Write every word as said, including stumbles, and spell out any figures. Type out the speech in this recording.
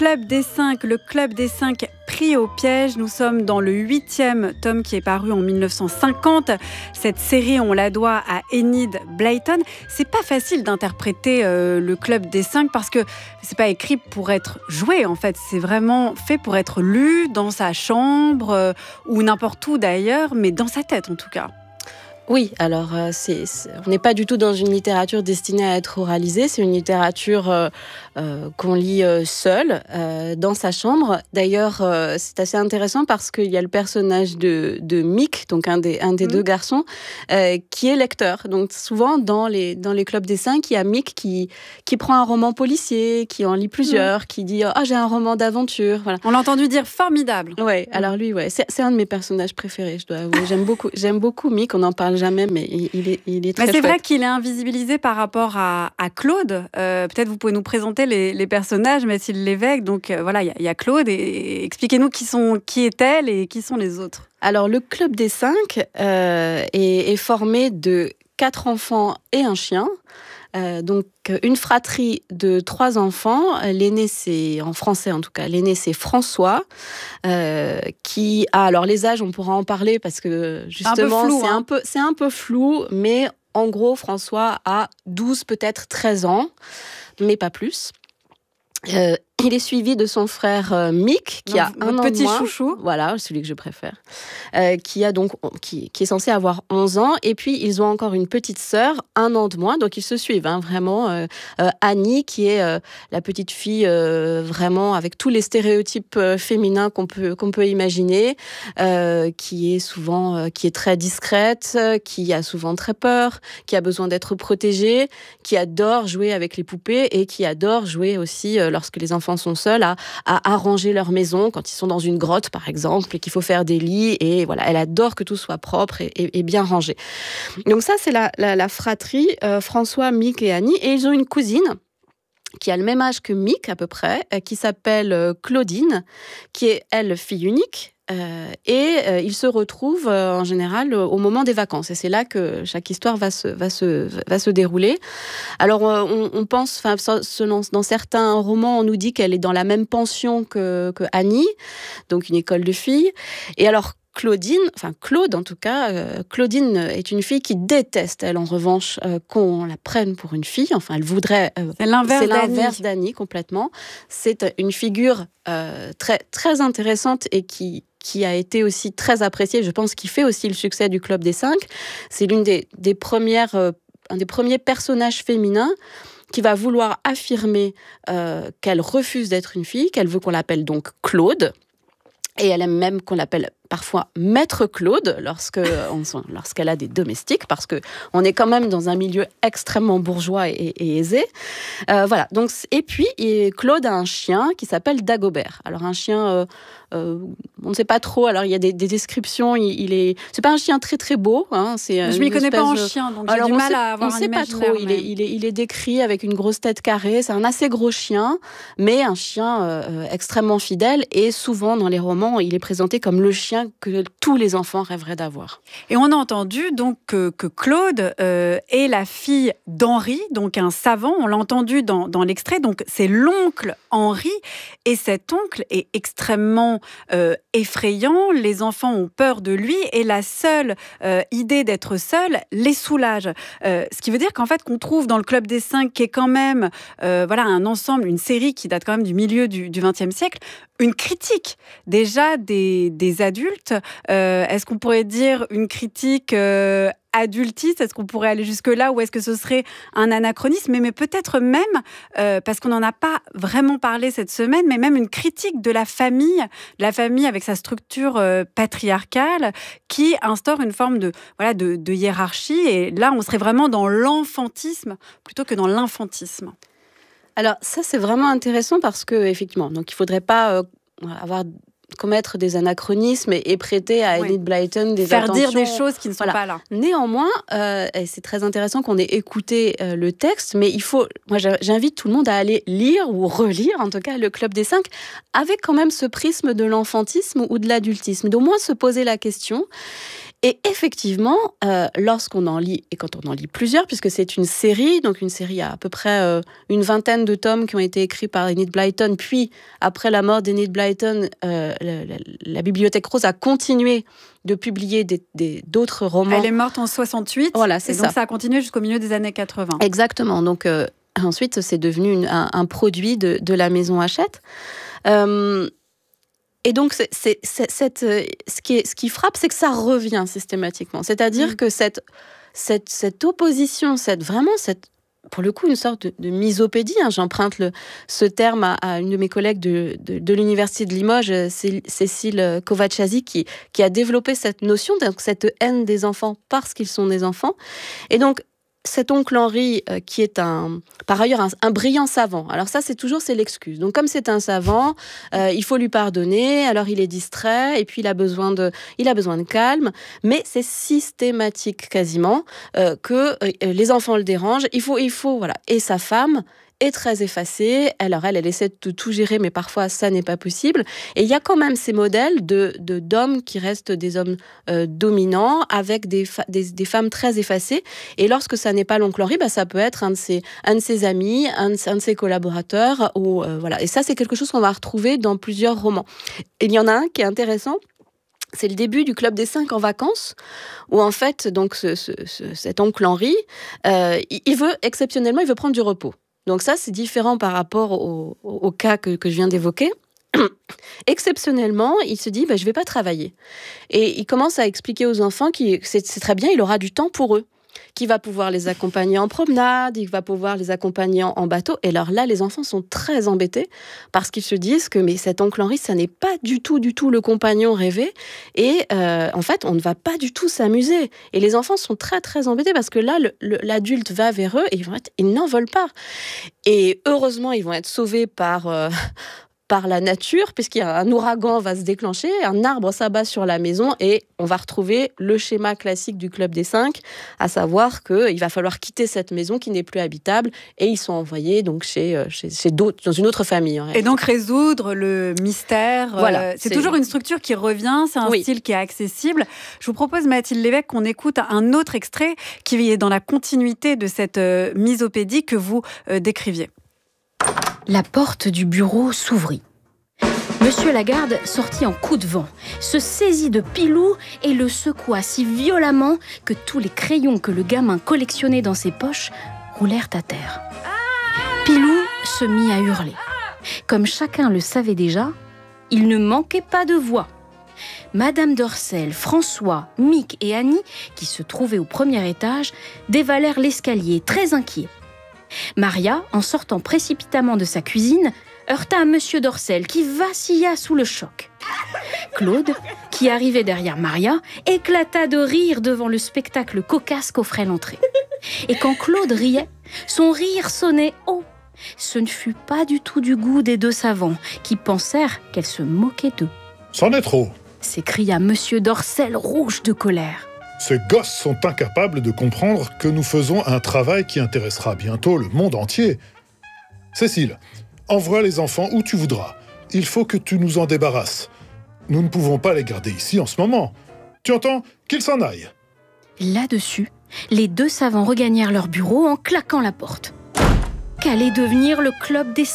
Club des cinq, le Club des cinq pris au piège. Nous sommes dans le huitième tome qui est paru en dix-neuf cent cinquante. Cette série, on la doit à Enid Blyton. C'est pas facile d'interpréter euh, le Club des cinq parce que c'est pas écrit pour être joué en fait. C'est vraiment fait pour être lu dans sa chambre euh, ou n'importe où d'ailleurs, mais dans sa tête en tout cas. Oui, alors euh, c'est, c'est, on n'est pas du tout dans une littérature destinée à être oralisée, c'est une littérature euh, euh, qu'on lit euh, seul, euh, dans sa chambre. D'ailleurs, euh, c'est assez intéressant parce qu'il y a le personnage de, de Mick, donc un des, un des mmh. deux garçons, euh, qui est lecteur. Donc souvent, dans les, dans les clubs des cinq, il y a Mick qui, qui prend un roman policier, qui en lit plusieurs, mmh. qui dit « Ah, oh, j'ai un roman d'aventure ». Voilà. On l'a entendu dire « formidable ». Oui, mmh. alors lui, ouais, c'est, c'est un de mes personnages préférés, je dois avouer. J'aime beaucoup, j'aime beaucoup Mick, on n'en parle jamais, mais il est, il est très mais c'est chouette. vrai qu'il est invisibilisé par rapport à, à Claude. Euh, peut-être vous pouvez nous présenter les, les personnages, Mathilde Lévesque. Donc euh, voilà, il y, y a Claude. Et, et expliquez-nous qui, sont, qui est-elle et qui sont les autres. Alors, le Club des cinq euh, est, est formé de quatre enfants et un chien. Euh, donc une fratrie de trois enfants. L'aîné, c'est, en français en tout cas, l'aîné c'est François, euh, qui a, alors les âges on pourra en parler parce que justement un flou, c'est, hein. un peu, c'est un peu flou, mais en gros François a douze, peut-être treize ans, mais pas plus. Euh, il est suivi de son frère euh, Mick, qui donc, a un an petit de moins. chouchou. Voilà, celui que je préfère. Euh, qui, a donc, qui, qui est censé avoir onze ans. Et puis, ils ont encore une petite sœur, un an de moins. Donc, ils se suivent, hein, vraiment. Euh, euh, Annie, qui est euh, la petite fille, euh, vraiment, avec tous les stéréotypes euh, féminins qu'on peut, qu'on peut imaginer, euh, qui est souvent, euh, qui est très discrète, euh, qui a souvent très peur, qui a besoin d'être protégée, qui adore jouer avec les poupées et qui adore jouer aussi, euh, lorsque les enfants sont seuls, à, à arranger leur maison quand ils sont dans une grotte par exemple et qu'il faut faire des lits, et voilà, elle adore que tout soit propre et, et, et bien rangé. Donc ça c'est la, la, la fratrie euh, François, Mick et Annie, et ils ont une cousine qui a le même âge que Mick à peu près, euh, qui s'appelle euh, Claudine, qui est elle fille unique. Euh, et euh, ils se retrouvent euh, en général euh, au moment des vacances, et c'est là que chaque histoire va se, va se, va se dérouler. Alors euh, on, on pense, enfin, selon, dans certains romans, on nous dit qu'elle est dans la même pension que, que Annie, donc une école de filles. Et alors Claudine, enfin Claude en tout cas, euh, Claudine est une fille qui déteste, elle en revanche, euh, qu'on la prenne pour une fille. Enfin, elle voudrait. Euh, c'est l'inverse, c'est l'inverse d'Annie. d'Annie complètement. C'est une figure euh, très très intéressante et qui qui a été aussi très appréciée. Je pense qu'il fait aussi le succès du Club des cinq. C'est l'une des des premières, euh, un des premiers personnages féminins qui va vouloir affirmer euh, qu'elle refuse d'être une fille, qu'elle veut qu'on l'appelle donc Claude. Et elle aime même qu'on l'appelle parfois Maître Claude lorsque, on, lorsqu'elle a des domestiques, parce qu'on est quand même dans un milieu extrêmement bourgeois et, et aisé. Euh, voilà. Donc, et puis, et Claude a un chien qui s'appelle Dagobert. Alors, un chien, euh, euh, on ne sait pas trop. Alors, il y a des, des descriptions. Il, il est, c'est pas un chien très, très beau. Hein, c'est je ne m'y connais pas en chien, donc alors, j'ai du mal sait, à avoir on un imaginaire. On ne sait pas trop. Mais... Il, est, il, est, il est décrit avec une grosse tête carrée. C'est un assez gros chien, mais un chien euh, extrêmement fidèle. Et souvent, dans les romans, il est présenté comme le chien que tous les enfants rêveraient d'avoir. Et on a entendu donc que, que Claude euh, est la fille d'Henri, donc un savant. On l'a entendu dans, dans l'extrait. Donc c'est l'oncle Henri, et cet oncle est extrêmement euh, effrayant. Les enfants ont peur de lui, et la seule euh, idée d'être seul les soulage. Euh, ce qui veut dire qu'en fait qu'on trouve dans le Club des cinq, qui est quand même euh, voilà un ensemble, une série qui date quand même du milieu du, du vingtième siècle, une critique déjà des, des adultes. Euh, est-ce qu'on pourrait dire une critique euh, adultiste? Est-ce qu'on pourrait aller jusque-là, ou est-ce que ce serait un anachronisme? mais, mais peut-être même, euh, parce qu'on n'en a pas vraiment parlé cette semaine, mais même une critique de la famille, de la famille avec sa structure euh, patriarcale, qui instaure une forme de, voilà, de, de hiérarchie. Et là, on serait vraiment dans l'enfantisme plutôt que dans l'infantisme. Alors ça, c'est vraiment intéressant parce que effectivement, donc il faudrait pas euh, avoir commettre des anachronismes et, et prêter à Enid oui. Blyton des faire attentions. dire des choses qui ne sont voilà. pas là. Néanmoins, euh, et c'est très intéressant qu'on ait écouté euh, le texte, mais il faut, moi j'invite tout le monde à aller lire ou relire, en tout cas le Club des cinq, avec quand même ce prisme de l'enfantisme ou de l'adultisme, d'au moins se poser la question. Et effectivement, euh, lorsqu'on en lit, et quand on en lit plusieurs, puisque c'est une série, donc une série à à peu près euh, une vingtaine de tomes qui ont été écrits par Enid Blyton, puis après la mort d'Enid Blyton, euh, la, la, la Bibliothèque Rose a continué de publier des, des, d'autres romans. Elle est morte en soixante-huit, voilà, c'est et ça. donc ça a continué jusqu'au milieu des années quatre-vingts. Exactement, donc euh, ensuite c'est devenu une, un, un produit de, de la maison Hachette. Euh, Et donc, c'est, c'est, c'est, cette, ce, qui est, ce qui frappe, c'est que ça revient systématiquement. C'est-à-dire mmh. que cette, cette, cette opposition, cette, vraiment, cette, pour le coup, une sorte de, de misopédie, hein, j'emprunte le, ce terme à, à une de mes collègues de, de, de l'Université de Limoges, Cécile Kovacsiasi, qui, qui a développé cette notion, donc cette haine des enfants parce qu'ils sont des enfants. Et donc, cet oncle Henri, euh, qui est un, par ailleurs un, un brillant savant. Alors ça, c'est toujours c'est l'excuse. Donc comme c'est un savant, euh, il faut lui pardonner. Alors il est distrait et puis il a besoin de, il a besoin de calme. Mais c'est systématique quasiment euh, que euh, les enfants le dérangent. Il faut, il faut voilà. Et sa femme est très effacée. Alors elle, elle essaie de tout gérer, mais parfois ça n'est pas possible. Et il y a quand même ces modèles de, de d'hommes qui restent des hommes euh, dominants avec des, fa- des, des femmes très effacées. Et lorsque ça n'est pas l'oncle Henri, bah, ça peut être un de ses, un de ses amis, un de, un de ses collaborateurs. Ou, euh, voilà. Et ça, c'est quelque chose qu'on va retrouver dans plusieurs romans. Et il y en a un qui est intéressant. C'est le début du Club des Cinq en vacances, où en fait, donc, ce, ce, ce, cet oncle Henri, euh, il veut, exceptionnellement, il veut prendre du repos. Donc ça, c'est différent par rapport au, au, au cas que, que je viens d'évoquer. Exceptionnellement, il se dit bah, « je ne vais pas travailler ». Et il commence à expliquer aux enfants que c'est, c'est très bien, il aura du temps pour eux, qu'il va pouvoir les accompagner en promenade, il va pouvoir les accompagner en, en bateau. Et alors là, les enfants sont très embêtés parce qu'ils se disent que mais cet oncle Henri, ça n'est pas du tout, du tout le compagnon rêvé. Et euh, en fait, on ne va pas du tout s'amuser. Et les enfants sont très, très embêtés parce que là, le, le, l'adulte va vers eux et ils, vont être, ils n'en veulent pas. Et heureusement, ils vont être sauvés par... Euh, par la nature, puisqu'il y a un ouragan va se déclencher, un arbre s'abat sur la maison et on va retrouver le schéma classique du Club des Cinq, à savoir qu'il va falloir quitter cette maison qui n'est plus habitable et ils sont envoyés donc chez, chez, chez d'autres, dans une autre famille. Et donc résoudre le mystère, voilà, euh, c'est, c'est toujours une structure qui revient, c'est un oui. style qui est accessible. Je vous propose, Mathilde Lévesque, qu'on écoute un autre extrait qui est dans la continuité de cette euh, misopédie que vous euh, décriviez. La porte du bureau s'ouvrit. Monsieur Lagarde sortit en coup de vent, se saisit de Pilou et le secoua si violemment que tous les crayons que le gamin collectionnait dans ses poches roulèrent à terre. Pilou se mit à hurler. Comme chacun le savait déjà, il ne manquait pas de voix. Madame Dorcel, François, Mick et Annie, qui se trouvaient au premier étage, dévalèrent l'escalier très inquiets. Maria, en sortant précipitamment de sa cuisine, heurta à Monsieur Dorcel, qui vacilla sous le choc. Claude, qui arrivait derrière Maria, éclata de rire devant le spectacle cocasse qu'offrait l'entrée. Et quand Claude riait, son rire sonnait haut. Ce ne fut pas du tout du goût des deux savants, qui pensèrent qu'elle se moquait d'eux. « C'en est trop !» s'écria Monsieur Dorcel, rouge de colère. Ces gosses sont incapables de comprendre que nous faisons un travail qui intéressera bientôt le monde entier. Cécile, envoie les enfants où tu voudras. Il faut que tu nous en débarrasses. Nous ne pouvons pas les garder ici en ce moment. Tu entends ? Qu'ils s'en aillent. Là-dessus, les deux savants regagnèrent leur bureau en claquant la porte. Qu'allait devenir le Club des